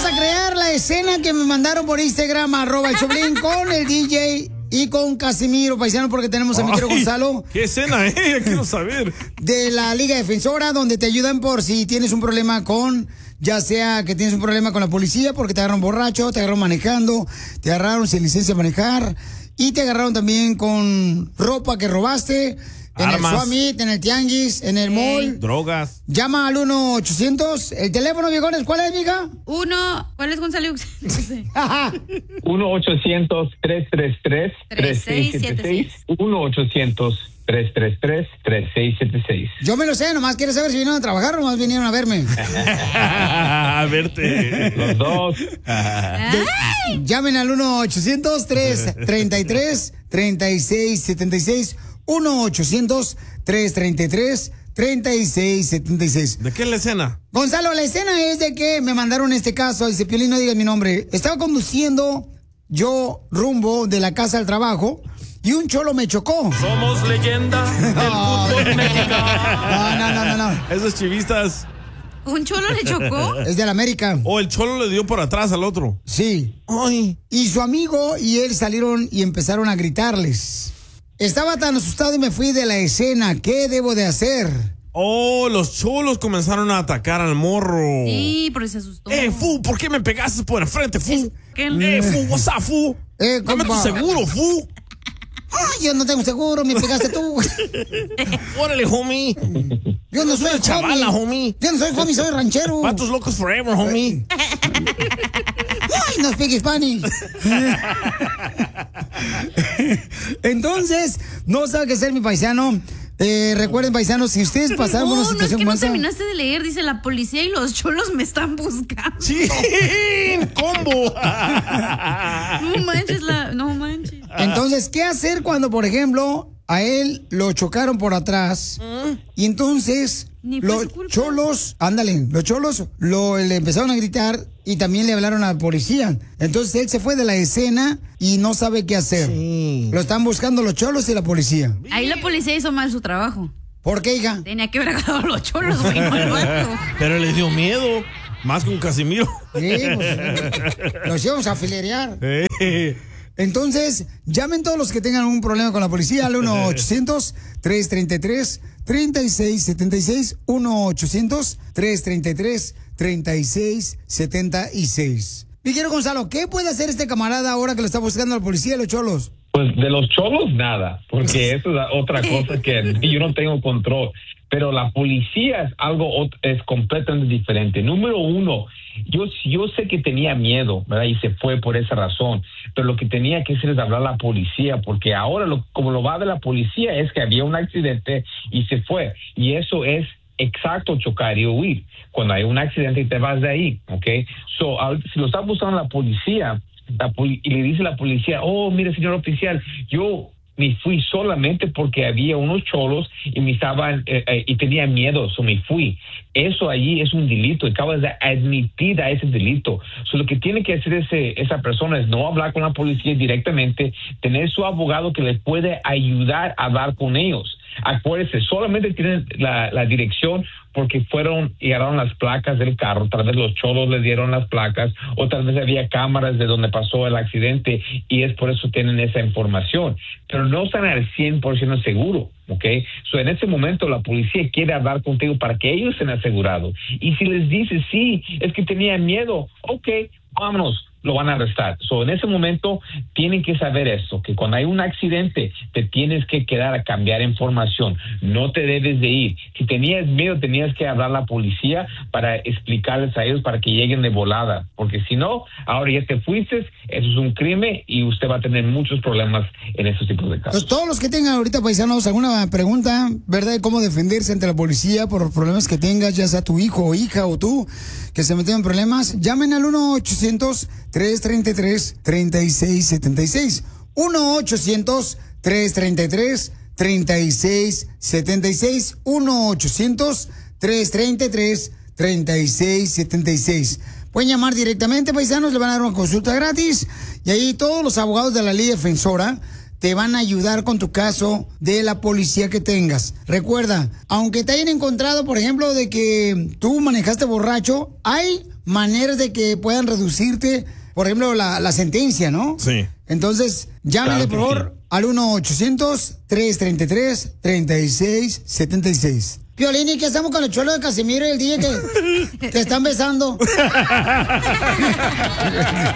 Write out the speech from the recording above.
a crear la escena que me mandaron por Instagram, @el Choplin, con el DJ y con Casimiro, paisano, porque tenemos a mi querido Gonzalo. ¿Qué escena, Ya quiero saber. De la Liga Defensora, donde te ayudan por si tienes un problema con, ya sea que tienes un problema con la policía, porque te agarraron borracho, te agarraron manejando, te agarraron sin licencia de manejar, y te agarraron también con ropa que robaste. En armas, el Swamit, en el Tianguis, en el mall. Drogas. Llama al 1-800. ¿El teléfono, viejones? ¿Cuál es, mija? ¿Cuál es, Gonzalo? 1-800-333-3676. 1-800-333-3676. Yo me lo sé, nomás quiero saber si vinieron a trabajar o nomás vinieron a verme. A verte. Los dos. Llamen al 1-800-333-3676. 1-800-333-3676. ¿De qué es la escena? Gonzalo, la escena es de que me mandaron este caso. Dice, Piolín, no digas mi nombre. Estaba conduciendo yo rumbo de la casa al trabajo y un cholo me chocó. Somos leyenda del fútbol mexicano. No. Esos chivistas. ¿Un cholo le chocó? Es de la América. O el cholo le dio por atrás al otro. Sí. Ay. Y su amigo y él salieron y empezaron a gritarles. Estaba tan asustado y me fui de la escena. ¿Qué debo de hacer? Oh, los cholos comenzaron a atacar al morro. Sí, pero se asustó. Fu, ¿por qué me pegaste por el frente, fu? Fu, what's up, fu? Dame tu seguro, fu. Ay, yo no tengo seguro, me pegaste tú. Órale, homie. Yo no soy chavala, homie. Yo no soy homie, soy ranchero. Patos locos forever, homie. Ay, no speak Spanish. Entonces, no sabe qué hacer, mi paisano. Recuerden, paisanos, si ustedes pasaron por una situación como como esa. No terminaste de leer, dice la policía y los cholos me están buscando. Sí, combo. No manches. Entonces, ¿qué hacer cuando, por ejemplo, a él lo chocaron por atrás? Y entonces los cholos le empezaron a gritar y también le hablaron a la policía. Entonces él se fue de la escena y no sabe qué hacer. Sí. Lo están buscando los cholos y la policía. Ahí la policía hizo mal su trabajo. ¿Por qué, hija? Tenía que haber agarrado a los cholos, güey, no al vato. Pero les dio miedo. Más que un Casimiro. Sí, pues, los íbamos a filerear. Entonces, llamen todos los que tengan un problema con la policía al 1-800-333-3676. 1-800-333-3676. Miguel Gonzalo, ¿qué puede hacer este camarada ahora que lo está buscando la policía y los cholos? Pues de los cholos nada, porque eso es otra cosa que yo no tengo control. Pero la policía es completamente diferente. Número uno, yo sé que tenía miedo, ¿verdad? Y se fue por esa razón. Pero lo que tenía que hacer es hablar a la policía, porque ahora como lo va de la policía es que había un accidente y se fue. Y eso es exacto, chocar y huir. Cuando hay un accidente y te vas de ahí, ¿ok? Si lo está buscando la policía, y le dice la policía, oh, mire, señor oficial, yo me fui solamente porque había unos cholos y me estaban y tenía miedo, me fui. Eso allí es un delito, acabas de admitir a ese delito. Lo que tiene que hacer esa persona es no hablar con la policía directamente, tener su abogado que le puede ayudar a hablar con ellos. Acuérdese, solamente tienen la dirección porque fueron y agarraron las placas del carro. Tal vez los cholos les dieron las placas o tal vez había cámaras de donde pasó el accidente y es por eso tienen esa información. Pero no están al 100% seguro, ¿ok? En ese momento la policía quiere hablar contigo para que ellos estén asegurados. Y si les dices, sí, es que tenía miedo, ok, vámonos. Lo van a arrestar. En ese momento tienen que saber esto, que cuando hay un accidente te tienes que quedar a cambiar información. No te debes de ir. Si tenías miedo, tenías que hablar a la policía para explicarles a ellos para que lleguen de volada. Porque si no, ahora ya te fuiste, eso es un crimen y usted va a tener muchos problemas en esos tipos de casos. Pues todos los que tengan ahorita, paisanos, alguna pregunta, ¿verdad? De cómo defenderse ante la policía por problemas que tengas, ya sea tu hijo o hija o tú, que se metieron en problemas, llamen al 1-800-333-3676. 1-800-333-3676. 1-800-333-3676. Pueden llamar directamente, paisanos, le van a dar una consulta gratis. Y ahí todos los abogados de la Liga Defensora te van a ayudar con tu caso de la policía que tengas. Recuerda, aunque te hayan encontrado, por ejemplo, de que tú manejaste borracho, hay maneras de que puedan reducirte, por ejemplo, la sentencia, ¿no? Sí. Entonces, llámale, por favor, al 1-800-333-3676. Piolín, ¿y qué hacemos con el cholo de Casimiro y el día que te están besando?